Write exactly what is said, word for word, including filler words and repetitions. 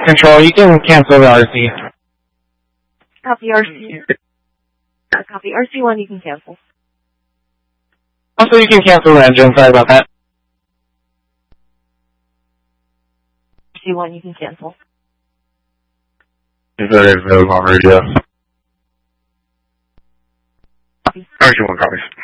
control, you can cancel the R C. Copy R C. Uh, copy R C one, you can cancel. Also, you can cancel the engine, sorry about that. R C one, you can cancel. Is that available on radio? Copy. R C one copies.